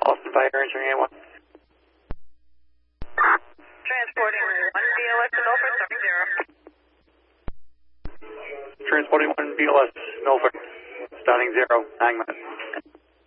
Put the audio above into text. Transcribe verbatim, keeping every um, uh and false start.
Boston Fire, entering A one. Transporting one B L S to Milford, starting zero. Transporting one B L S, Milford, starting zero, nine minutes.